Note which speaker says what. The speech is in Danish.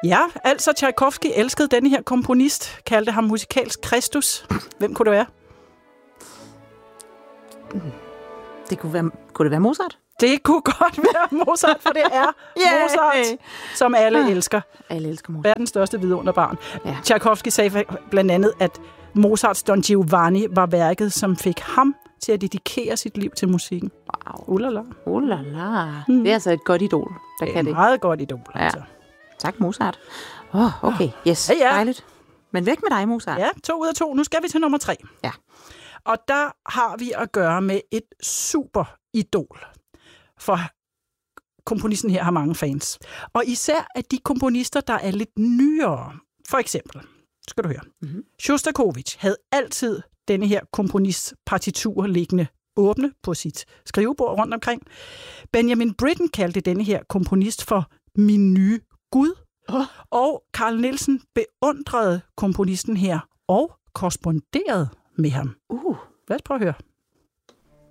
Speaker 1: Ja, altså Tchaikovsky elskede denne her komponist, kaldte ham musikalsk Kristus. Hvem kunne det være?
Speaker 2: Kunne det være Mozart?
Speaker 1: Det kunne godt være Mozart, for det er Mozart, som alle elsker.
Speaker 2: Alle elsker Mozart.
Speaker 1: Verdens største vidunderbarn.
Speaker 2: Ja.
Speaker 1: Tchaikovsky sagde blandt andet, at Mozarts Don Giovanni var værket, som fik ham til at dedikere sit liv til musikken.
Speaker 2: Wow.
Speaker 1: Ulala.
Speaker 2: Det er altså et godt idol, der kan det.
Speaker 1: Meget godt idol,
Speaker 2: Ja.
Speaker 1: altså.
Speaker 2: Tak, Mozart. Okay, yes,
Speaker 1: Ja.
Speaker 2: dejligt. Men væk med dig, Mozart.
Speaker 1: Ja, 2 ud af 2. Nu skal vi til nummer 3.
Speaker 2: Ja.
Speaker 1: Og der har vi at gøre med et super idol. For komponisten her har mange fans. Og især af de komponister, der er lidt nyere. For eksempel, skal du høre. Sjostakovitj havde altid denne her komponists partitur liggende åbne på sit skrivebord rundt omkring. Benjamin Britten kaldte denne her komponist for min nye Gud. Og Carl Nielsen beundrede komponisten her og korresponderede med ham. Lad os prøve at høre.